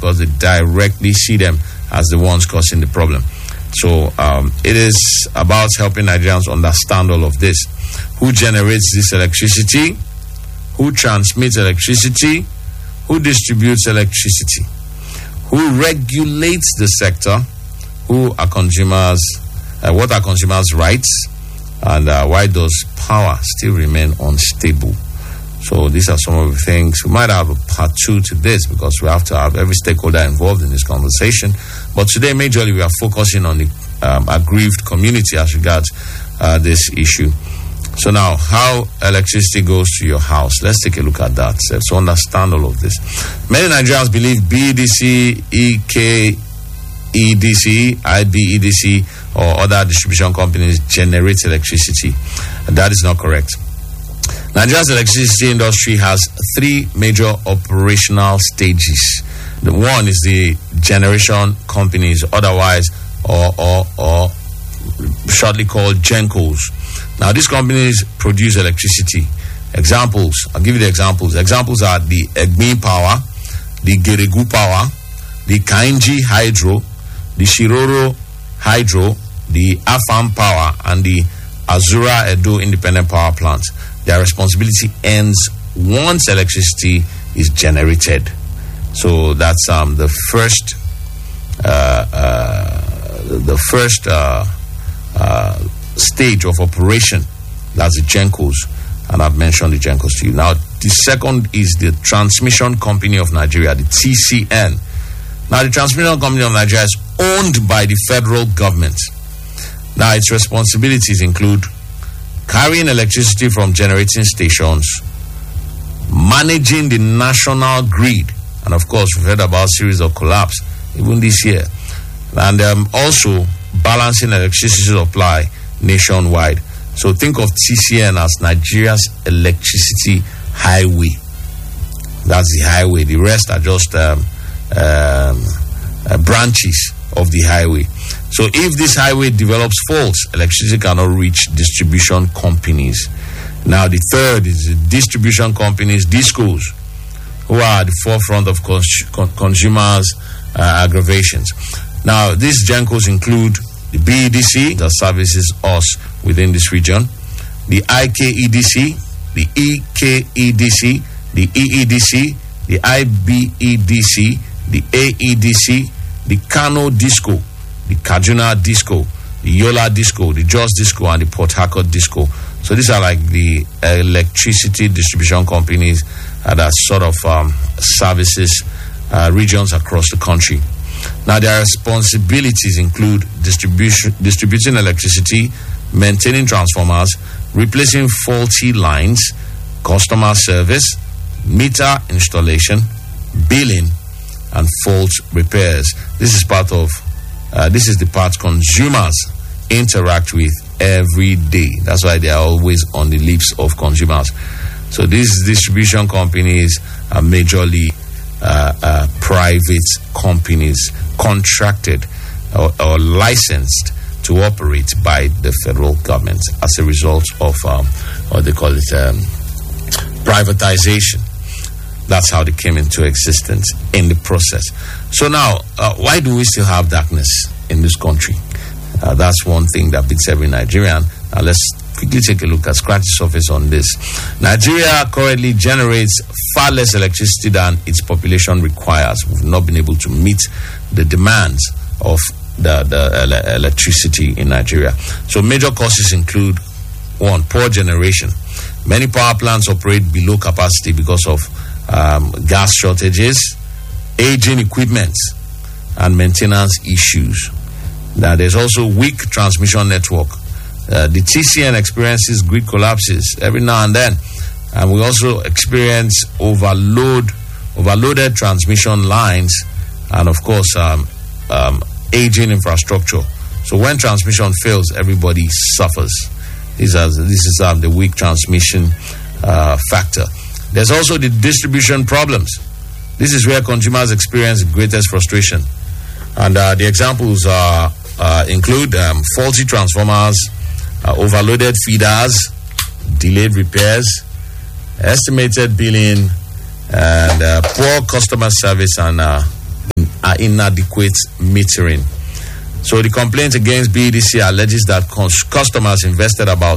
because they directly see them as the ones causing the problem. So it is about helping Nigerians understand all of this. Who generates this electricity? Who transmits electricity? Who distributes electricity? Who regulates the sector? Who are consumers? What are consumers' rights? And why does power still remain unstable? So these are some of the things. We might have a part 2 to this because we have to have every stakeholder involved in this conversation. But today, majorly, we are focusing on the aggrieved community as regards this issue. So now, how electricity goes to your house. Let's take a look at that to understand all of this. Many Nigerians believe BEDC, EKEDC, IBEDC, or other distribution companies generate electricity. That is not correct. Nigeria's electricity industry has 3 major operational stages. The one is the generation companies, otherwise or shortly called GENCOs. Now, these companies produce electricity. Examples, I'll give you the examples. Examples are the Egbin Power, the Geregu Power, the Kainji Hydro, the Shiroro Hydro, the Afam Power, and the Azura Edo Independent Power Plants. Their responsibility ends once electricity is generated. So that's the first stage of operation. That's the GENCOs, and I've mentioned the GENCOs to you. Now, the second is the Transmission Company of Nigeria, the TCN. Now, the Transmission Company of Nigeria is owned by the federal government. Now, its responsibilities include carrying electricity from generating stations, managing the national grid, and of course, we've heard about series of collapse even this year, and also balancing electricity supply nationwide. So think of TCN as Nigeria's electricity highway. That's the highway. The rest are just branches of the highway. So if this highway develops faults, electricity cannot reach distribution companies. Now, the third is the distribution companies, DISCOs, who are at the forefront of consumers' aggravations. Now, these GENCOs include the BEDC, that services us within this region, the IKEDC, the EKEDC, the EEDC, the IBEDC, the AEDC, the Kano DISCO, the Kaduna DISCO, the Yola DISCO, the Jos DISCO, and the Port Harcourt DISCO. So these are like the electricity distribution companies that sort of services regions across the country. Now, their responsibilities include distributing electricity, maintaining transformers, replacing faulty lines, customer service, meter installation, billing, and fault repairs. This is the part consumers interact with every day. That's why they are always on the lips of consumers. So these distribution companies are majorly private companies contracted or licensed to operate by the federal government as a result of what they call it privatization. That's how they came into existence in the process. So now, why do we still have darkness in this country? That's one thing that beats every Nigerian. Now let's quickly take a look at scratch the surface on this. Nigeria currently generates far less electricity than its population requires. We've not been able to meet the demands of the electricity in Nigeria. So major causes include: 1, poor generation. Many power plants operate below capacity because of gas shortages, aging equipment, and maintenance issues. Now, there's also weak transmission network. The TCN experiences grid collapses every now and then, and we also experience overloaded transmission lines, and of course aging infrastructure. So when transmission fails, everybody suffers. This is the weak transmission factor. There's also the distribution problems. This is where consumers experience the greatest frustration, and the examples include faulty transformers, overloaded feeders, delayed repairs, estimated billing, and poor customer service and are inadequate metering. So the complaint against BEDC alleges that customers invested about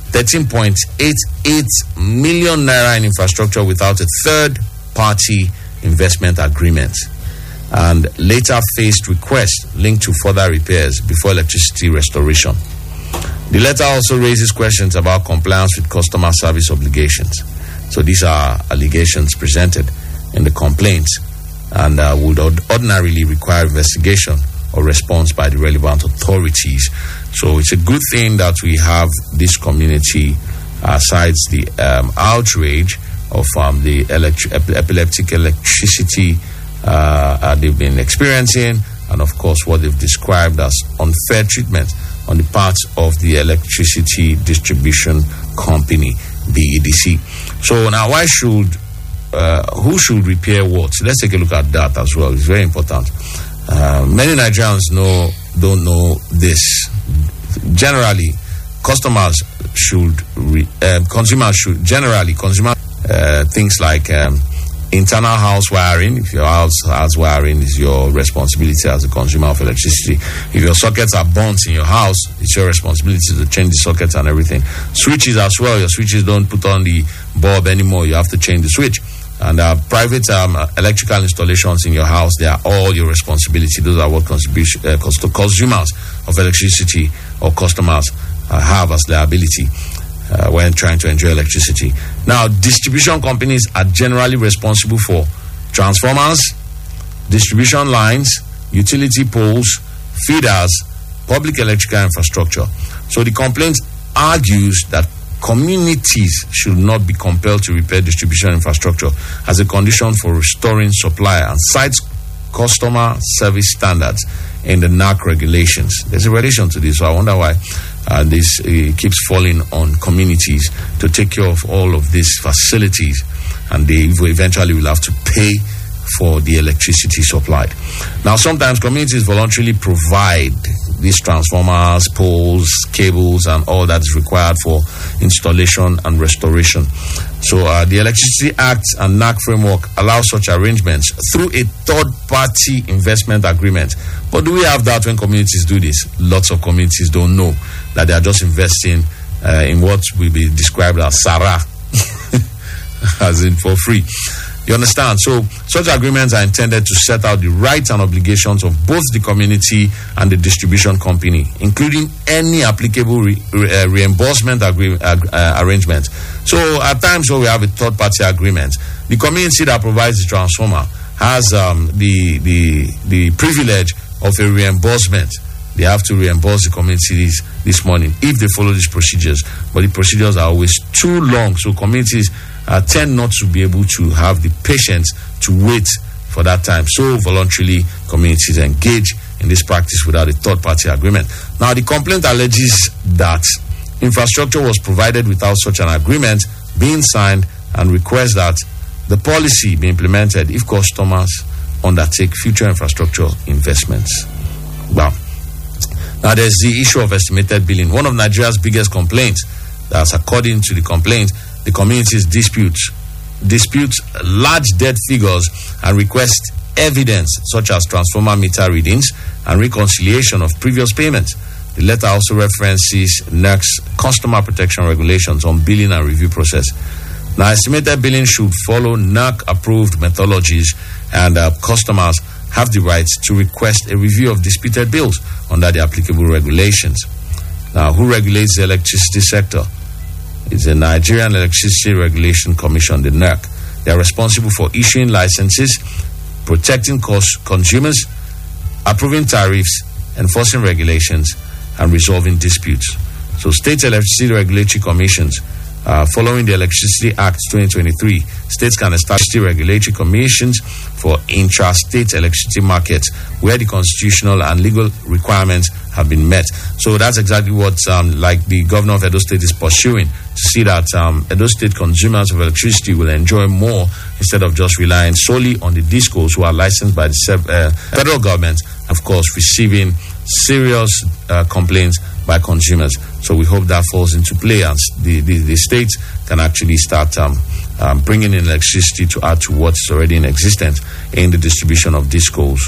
13.88 million naira in infrastructure without a third-party investment agreement, and later faced requests linked to further repairs before electricity restoration. The letter also raises questions about compliance with customer service obligations. So these are allegations presented in the complaint and would ordinarily require investigation or response by the relevant authorities. So it's a good thing that we have this community, aside the outrage of the epileptic electricity they've been experiencing, and of course what they've described as unfair treatment on the part of the electricity distribution company, BEDC. So now, who should repair what? Let's take a look at that as well. It's very important. Many Nigerians don't know this. Generally, consumers should consumer things like internal house wiring. If your house has wiring, is your responsibility as a consumer of electricity. If your sockets are burnt in your house, it's your responsibility to change the sockets and everything. Switches as well. Your switches don't put on the bulb anymore. You have to change the switch. And private electrical installations in your house, they are all your responsibility. Those are what consumers of electricity or customers have as liability when trying to enjoy electricity. Now, distribution companies are generally responsible for transformers, distribution lines, utility poles, feeders, public electrical infrastructure. So the complaint argues that communities should not be compelled to repair distribution infrastructure as a condition for restoring supply, and cites customer service standards in the NARC regulations. There's a relation to this, so I wonder why this keeps falling on communities to take care of all of these facilities, and they eventually will have to pay for the electricity supplied. Now, sometimes communities voluntarily provide these transformers, poles, cables, and all that is required for installation and restoration. So the Electricity Act and NARC framework allow such arrangements through a third-party investment agreement. But do we have that when communities do this? Lots of communities don't know that they are just investing in what will be described as Sarah, as in for free. You understand? So such agreements are intended to set out the rights and obligations of both the community and the distribution company, including any applicable reimbursement arrangement. So at times when we have a third-party agreement, the community that provides the transformer has the privilege of a reimbursement. They have to reimburse the communities this morning if they follow these procedures. But the procedures are always too long, so communities tend not to be able to have the patience to wait for that time. So voluntarily, communities engage in this practice without a third-party agreement. Now, the complaint alleges that infrastructure was provided without such an agreement being signed, and requests that the policy be implemented if customers undertake future infrastructure investments. Wow. Now, there's the issue of estimated billing. One of Nigeria's biggest complaints, that's according to the complaint, the communities disputes large debt figures and request evidence such as transformer meter readings and reconciliation of previous payments. The letter also references NARC's customer protection regulations on billing and review process. Now, estimated billing should follow NARC-approved methodologies, and customers have the right to request a review of disputed bills under the applicable regulations. Now, who regulates the electricity sector? It's the Nigerian Electricity Regulation Commission, the NERC. They are responsible for issuing licenses, protecting consumers, approving tariffs, enforcing regulations, and resolving disputes. So state electricity regulatory commissions, following the Electricity Act 2023, states can establish regulatory commissions for intrastate electricity markets where the constitutional and legal requirements have been met. So that's exactly what like the governor of Edo State is pursuing, to see that Edo State consumers of electricity will enjoy more instead of just relying solely on the DISCOs who are licensed by the federal government, of course, receiving serious complaints by consumers. So we hope that falls into play, and the states can actually start bringing in electricity to add to what's already in existence in the distribution of DISCOs.